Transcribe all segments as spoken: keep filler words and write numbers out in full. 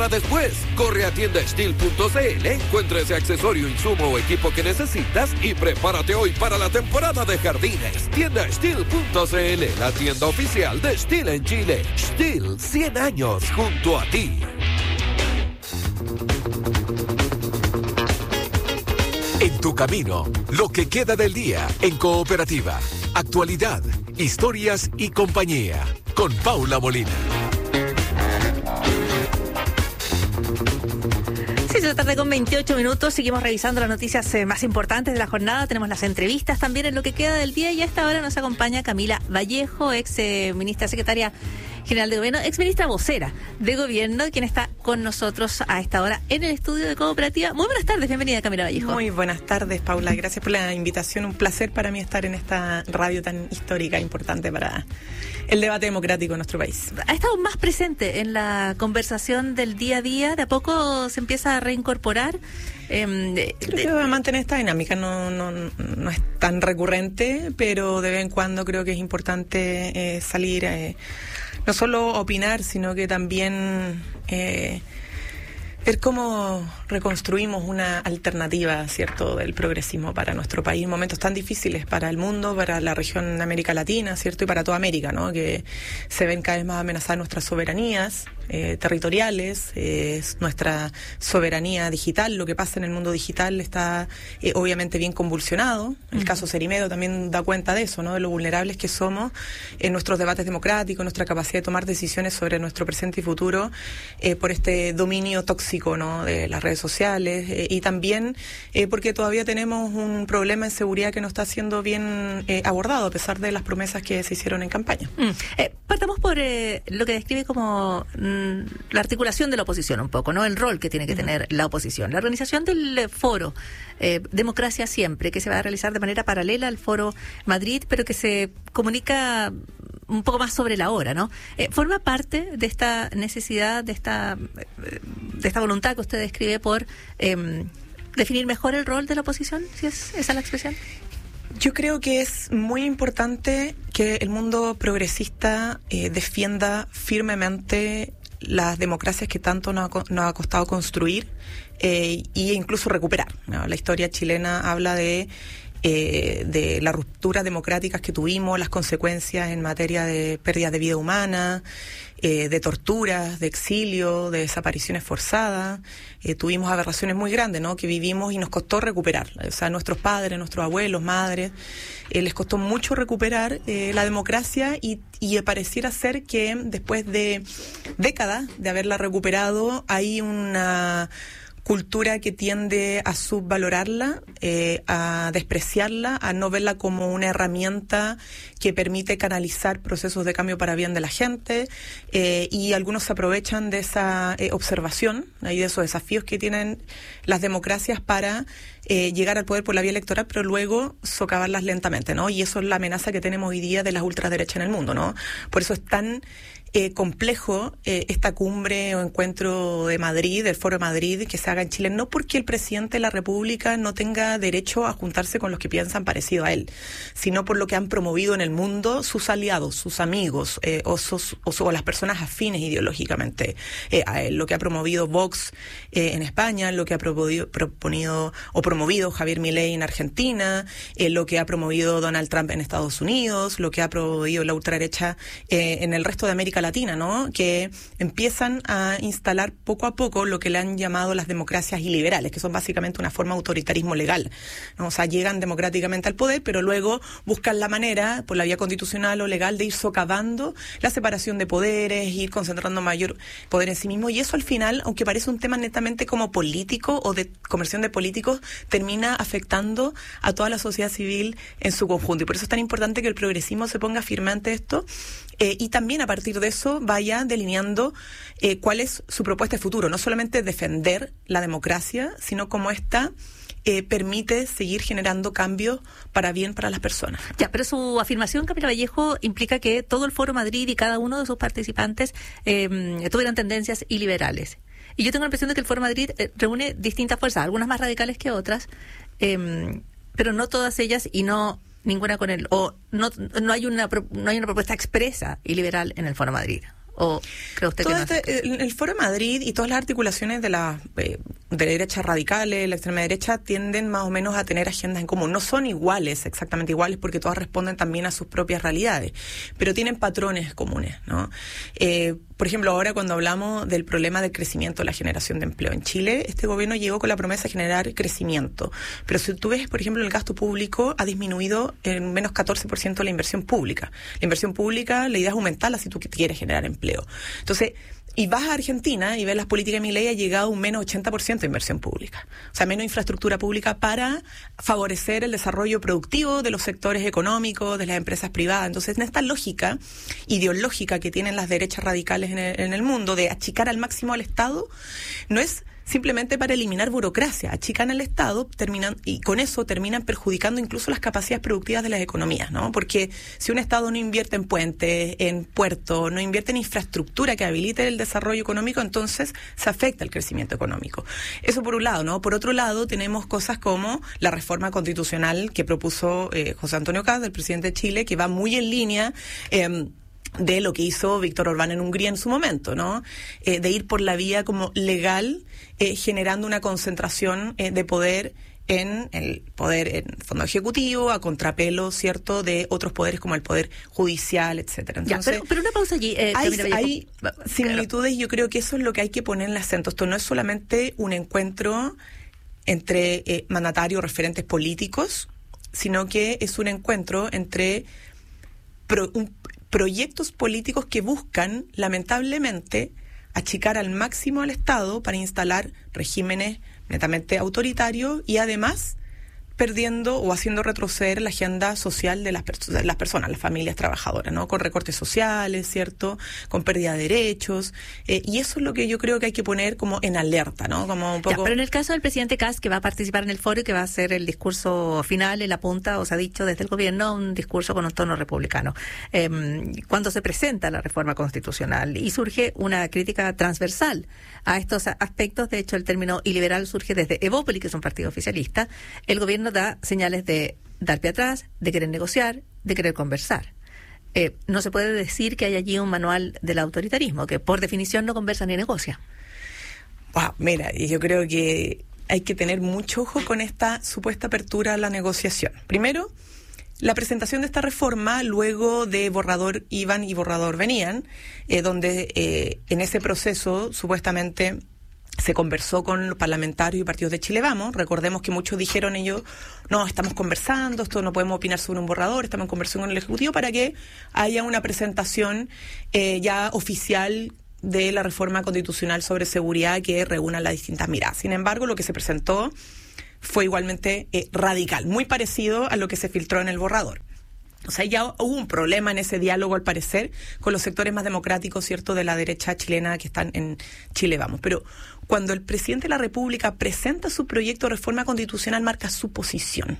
Después, corre a tienda steel punto c l, encuentra ese accesorio, insumo o equipo que necesitas y prepárate hoy para la temporada de jardines. Tienda steel punto c l, la tienda oficial de Steel en Chile. Steel, cien años junto a ti. En tu camino, lo que queda del día en Cooperativa. Actualidad, historias y compañía. Con Paula Molina. seis de la tarde con veintiocho minutos, seguimos revisando las noticias eh, más importantes de la jornada, tenemos las entrevistas también en lo que queda del día y a esta hora nos acompaña Camila Vallejo, ex eh, ministra secretaria general de gobierno, ex ministra vocera de gobierno, quien está con nosotros a esta hora en el estudio de Cooperativa. Muy buenas tardes, bienvenida Camila Vallejo. Muy buenas tardes, Paula, gracias por la invitación, un placer para mí estar en esta radio tan histórica, importante para el debate democrático en nuestro país. Ha estado más presente en la conversación del día a día, de a poco se empieza a reincorporar. Eh, de, Creo de... que va a mantener esta dinámica, no, no, no es tan recurrente, pero de vez en cuando creo que es importante eh, salir, eh, no solo opinar, sino que también eh, ver cómo reconstruimos una alternativa, ¿cierto?, del progresismo para nuestro país en momentos tan difíciles para el mundo, para la región de América Latina, ¿cierto?, y para toda América, ¿no?, que se ven cada vez más amenazadas nuestras soberanías eh, territoriales, eh, nuestra soberanía digital. Lo que pasa en el mundo digital está eh, obviamente bien convulsionado. El uh-huh. caso Cerimedo también da cuenta de eso, ¿no?, de lo vulnerables que somos en nuestros debates democráticos, nuestra capacidad de tomar decisiones sobre nuestro presente y futuro eh, por este dominio tóxico, ¿no?, de las redes sociales eh, y también eh, porque todavía tenemos un problema en seguridad que no está siendo bien eh, abordado a pesar de las promesas que se hicieron en campaña. Mm. Eh, partamos por eh, lo que describe como mm, la articulación de la oposición un poco, ¿no?, el rol que tiene que uh-huh. tener la oposición. La organización del eh, foro eh, Democracia Siempre, que se va a realizar de manera paralela al Foro Madrid, pero que se comunica un poco más sobre la hora, ¿no? Eh, ¿Forma parte de esta necesidad, de esta de esta voluntad que usted describe por eh, definir mejor el rol de la oposición, si es esa la expresión? Yo creo que es muy importante que el mundo progresista eh, defienda firmemente las democracias que tanto nos ha, nos ha costado construir eh, e incluso recuperar, ¿no? La historia chilena habla de Eh, de las rupturas democráticas que tuvimos, las consecuencias en materia de pérdidas de vida humana, eh, de torturas, de exilio, de desapariciones forzadas. Eh, tuvimos aberraciones muy grandes, ¿no?, que vivimos y nos costó recuperar. O sea, nuestros padres, nuestros abuelos, madres, eh, les costó mucho recuperar eh, la democracia y, y pareciera ser que después de décadas de haberla recuperado hay una cultura que tiende a subvalorarla, eh, a despreciarla, a no verla como una herramienta que permite canalizar procesos de cambio para bien de la gente, eh, y algunos se aprovechan de esa eh, observación y de esos desafíos que tienen las democracias para eh, llegar al poder por la vía electoral, pero luego socavarlas lentamente, ¿no? Y eso es la amenaza que tenemos hoy día de las ultraderechas en el mundo, ¿no? Por eso es tan Eh, complejo eh, esta cumbre o encuentro de Madrid, del Foro de Madrid, que se haga en Chile, no porque el presidente de la República no tenga derecho a juntarse con los que piensan parecido a él, sino por lo que han promovido en el mundo sus aliados, sus amigos eh, o, sus, o, o las personas afines ideológicamente eh, a él, lo que ha promovido Vox eh, en España, lo que ha promovido, proponido o promovido Javier Milei en Argentina, eh, lo que ha promovido Donald Trump en Estados Unidos, lo que ha promovido la ultraderecha eh, en el resto de América Latina, ¿no?, que empiezan a instalar poco a poco lo que le han llamado las democracias iliberales, que son básicamente una forma de autoritarismo legal, ¿no? O sea, llegan democráticamente al poder, pero luego buscan la manera, por la vía constitucional o legal, de ir socavando la separación de poderes, ir concentrando mayor poder en sí mismo, y eso al final, aunque parece un tema netamente como político o de conversión de políticos, termina afectando a toda la sociedad civil en su conjunto, y por eso es tan importante que el progresismo se ponga firme ante esto, eh, y también a partir de eso vaya delineando eh, cuál es su propuesta de futuro, no solamente defender la democracia, sino cómo esta eh, permite seguir generando cambios para bien para las personas. Ya, pero su afirmación, Camila Vallejo, implica que todo el Foro Madrid y cada uno de sus participantes eh, tuvieran tendencias iliberales. Y yo tengo la impresión de que el Foro Madrid eh, reúne distintas fuerzas, algunas más radicales que otras, eh, pero no todas ellas y no ninguna con él, o no no hay una no hay una propuesta expresa y liberal en el Foro Madrid. ¿O cree usted Todo que no? este, el, el Foro Madrid y todas las articulaciones de la eh, de derecha radicales, la extrema derecha, tienden más o menos a tener agendas en común. No son iguales, exactamente iguales, porque todas responden también a sus propias realidades, pero tienen patrones comunes, ¿no? Eh, por ejemplo, ahora cuando hablamos del problema del crecimiento, la generación de empleo en Chile, este gobierno llegó con la promesa de generar crecimiento. Pero si tú ves, por ejemplo, el gasto público ha disminuido en menos catorce por ciento la inversión pública. La inversión pública, la idea es aumentarla si tú quieres generar empleo. Entonces, y vas a Argentina y ves las políticas de Milei, ha llegado a un menos ochenta por ciento de inversión pública. O sea, menos infraestructura pública para favorecer el desarrollo productivo de los sectores económicos, de las empresas privadas. Entonces, en esta lógica ideológica que tienen las derechas radicales en el, en el mundo de achicar al máximo al Estado, no es simplemente para eliminar burocracia, achican al Estado, terminan y con eso terminan perjudicando incluso las capacidades productivas de las economías, ¿no? Porque si un Estado no invierte en puentes, en puertos, no invierte en infraestructura que habilite el desarrollo económico, entonces se afecta el crecimiento económico. Eso por un lado, ¿no? Por otro lado, tenemos cosas como la reforma constitucional que propuso eh, José Antonio Kast, el presidente de Chile, que va muy en línea eh, de lo que hizo Víctor Orbán en Hungría en su momento, ¿no? Eh, de ir por la vía como legal, eh, generando una concentración eh, de poder en el poder en el Fondo Ejecutivo, a contrapelo, ¿cierto?, de otros poderes como el Poder Judicial, etcétera. Entonces, ya, pero, pero una pausa allí. Eh, hay Camila hay similitudes, y yo creo que eso es lo que hay que poner en el acento. Esto no es solamente un encuentro entre eh, mandatarios, referentes políticos, sino que es un encuentro entre pro, un, proyectos políticos que buscan, lamentablemente, achicar al máximo al Estado para instalar regímenes netamente autoritarios y además perdiendo o haciendo retroceder la agenda social de las, pers- de las personas, las familias trabajadoras, ¿no? Con recortes sociales, ¿cierto? Con pérdida de derechos. Eh, y eso es lo que yo creo que hay que poner como en alerta, ¿no? Como un poco... Ya, pero en el caso del presidente Kast, que va a participar en el foro y que va a hacer el discurso final, él apunta, o se ha dicho desde el gobierno, un discurso con un tono republicano. Eh, cuando se presenta la reforma constitucional y surge una crítica transversal a estos aspectos, de hecho el término iliberal surge desde Evópoli, que es un partido oficialista, el gobierno da señales de dar pie atrás, de querer negociar, de querer conversar. Eh, no se puede decir que hay allí un manual del autoritarismo, que por definición no conversa ni negocia. Wow, mira, yo creo que hay que tener mucho ojo con esta supuesta apertura a la negociación. Primero, la presentación de esta reforma, luego de borrador iban y borrador venían, eh, donde eh, en ese proceso supuestamente se conversó con los parlamentarios y partidos de Chile Vamos. Recordemos que muchos dijeron ellos, no, estamos conversando, esto no podemos opinar sobre un borrador, estamos en conversación con el Ejecutivo para que haya una presentación eh, ya oficial de la reforma constitucional sobre seguridad que reúna las distintas miradas. Sin embargo, lo que se presentó fue igualmente eh, radical, muy parecido a lo que se filtró en el borrador. O sea, ya hubo un problema en ese diálogo, al parecer, con los sectores más democráticos, ¿cierto?, de la derecha chilena que están en Chile Vamos. Pero cuando el presidente de la República presenta su proyecto de reforma constitucional, marca su posición.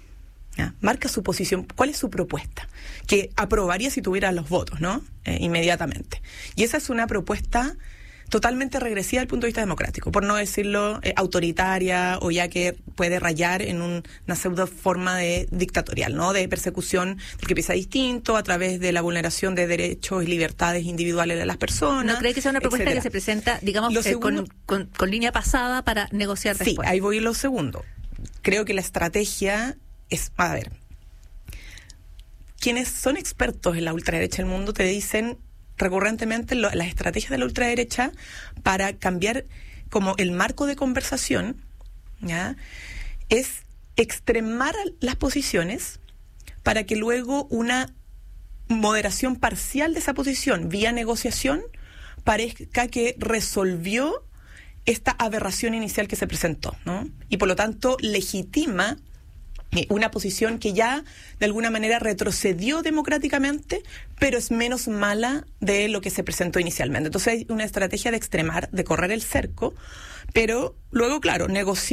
¿Ya? Marca su posición. ¿Cuál es su propuesta? Que aprobaría si tuviera los votos, ¿no? Eh, inmediatamente. Y esa es una propuesta totalmente regresiva desde el punto de vista democrático, por no decirlo eh, autoritaria, o ya que puede rayar en un, una pseudo forma de dictatorial, ¿no? De persecución del que piensa distinto a través de la vulneración de derechos y libertades individuales de las personas. ¿No cree que sea una propuesta etcétera? Que se presenta, digamos, eh, segundo, con, con, con línea pasada para negociar después? Sí, ahí voy a lo segundo. Creo que la estrategia es, a ver, quienes son expertos en la ultraderecha del mundo te dicen recurrentemente lo, las estrategias de la ultraderecha para cambiar como el marco de conversación, ¿ya?, es extremar las posiciones para que luego una moderación parcial de esa posición vía negociación parezca que resolvió esta aberración inicial que se presentó, ¿no? Y por lo tanto legitima una posición que ya de alguna manera retrocedió democráticamente, pero es menos mala de lo que se presentó inicialmente. Entonces hay una estrategia de extremar, de correr el cerco, pero luego, claro, negociar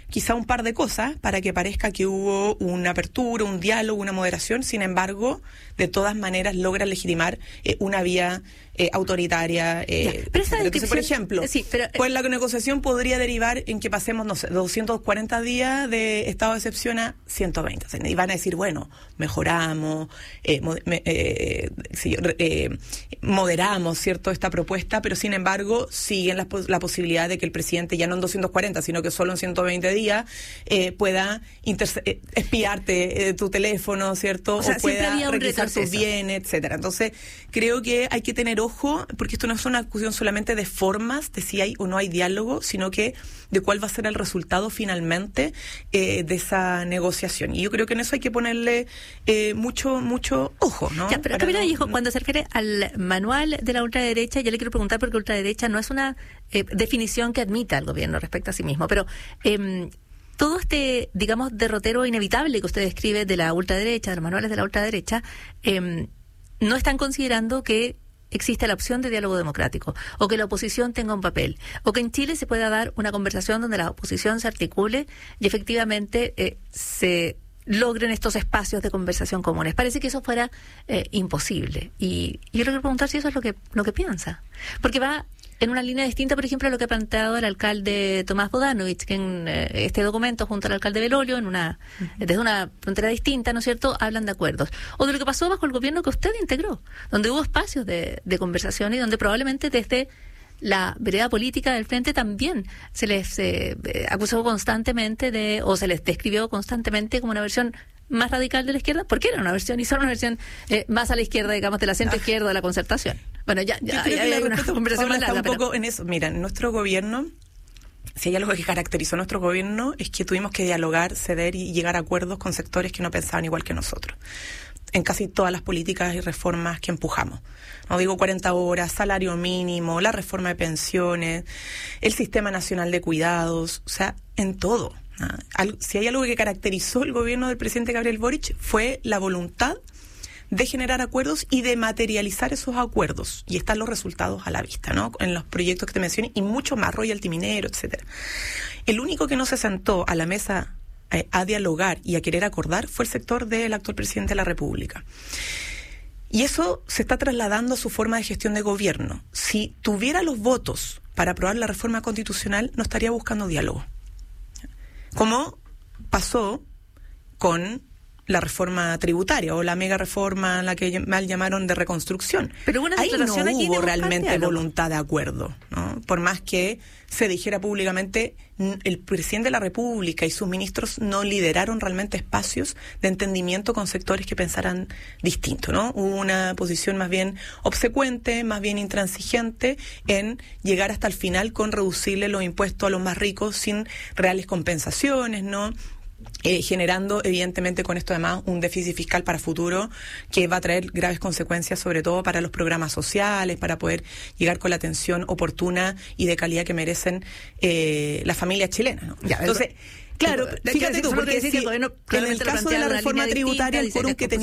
quizá un par de cosas para que parezca que hubo una apertura, un diálogo, una moderación. Sin embargo, de todas maneras logra legitimar eh, una vía eh, autoritaria. Eh, pero esa Entonces, por ejemplo, sí, pero, eh, pues la negociación podría derivar en que pasemos, no sé, doscientos cuarenta días de estado de excepción a ciento veinte. O sea, y van a decir, bueno, mejoramos, eh, mod, eh, sí, eh, moderamos, ¿cierto?, esta propuesta, pero sin embargo siguen la, la posibilidad de que el presidente, ya no en doscientos cuarenta, sino que solo en ciento veinte días, eh, pueda eh, espiarte eh, tu teléfono, ¿cierto?, o, sea, o pueda requisar tus bienes, etcétera. Entonces, creo que hay que tener ojo, porque esto no es una discusión solamente de formas, de si hay o no hay diálogo, sino que de cuál va a ser el resultado finalmente eh, de esa negociación. Y yo creo que en eso hay que ponerle eh, mucho, mucho ojo, ¿no? Ya, pero Camila Vallejo, cuando se refiere al manual de la ultraderecha, yo le quiero preguntar porque ultraderecha no es una eh, definición que admita al gobierno respecto a sí mismo, pero eh, todo este, digamos, derrotero inevitable que usted describe de la ultraderecha, de los manuales de la ultraderecha, eh, no están considerando que existe la opción de diálogo democrático, o que la oposición tenga un papel, o que en Chile se pueda dar una conversación donde la oposición se articule y efectivamente eh, se logren estos espacios de conversación comunes. Parece que eso fuera eh, imposible. Y, y yo le quiero preguntar si eso es lo que, lo que piensa. Porque va en una línea distinta, por ejemplo, a lo que ha planteado el alcalde Tomás Bodanovich, que en eh, este documento, junto al alcalde Belolio, en una, uh-huh. desde una frontera distinta, ¿no es cierto?, hablan de acuerdos. O de lo que pasó bajo el gobierno que usted integró, donde hubo espacios de, de conversación y donde probablemente desde la vereda política del frente también se les eh, acusó constantemente de, o se les describió constantemente como una versión más radical de la izquierda, porque era una versión, y solo una versión eh, más a la izquierda, digamos, de la centro izquierda de la concertación. Bueno, ya, ya, Yo creo ya que hay la una conversación más larga, un poco pero... en eso. Mira, nuestro gobierno, si hay algo que caracterizó a nuestro gobierno, es que tuvimos que dialogar, ceder y llegar a acuerdos con sectores que no pensaban igual que nosotros, en casi todas las políticas y reformas que empujamos. No digo cuarenta horas, salario mínimo, la reforma de pensiones, el Sistema Nacional de Cuidados, o sea, en todo. Si hay algo que caracterizó el gobierno del presidente Gabriel Boric fue la voluntad de generar acuerdos y de materializar esos acuerdos. Y están los resultados a la vista, ¿no?, en los proyectos que te mencioné y mucho más, royalty minero, etcétera. El único que no se sentó a la mesa eh, a dialogar y a querer acordar fue el sector del actual presidente de la República. Y eso se está trasladando a su forma de gestión de gobierno. Si tuviera los votos para aprobar la reforma constitucional, no estaría buscando diálogo. Como pasó con la reforma tributaria o la mega reforma, la que mal llamaron de reconstrucción. Pero una ahí no aquí hubo realmente diálogo. voluntad de acuerdo, ¿no? Por más que se dijera públicamente, el presidente de la República y sus ministros no lideraron realmente espacios de entendimiento con sectores que pensaran distinto, ¿no? Hubo una posición más bien obsecuente, más bien intransigente en llegar hasta el final con reducirle los impuestos a los más ricos sin reales compensaciones, ¿no? Eh, generando evidentemente con esto además un déficit fiscal para futuro que va a traer graves consecuencias, sobre todo para los programas sociales, para poder llegar con la atención oportuna y de calidad que merecen eh, las familias chilenas, ¿no? Ya, entonces, claro, fíjate tú, porque si en el caso de la reforma tributaria el quórum que tenía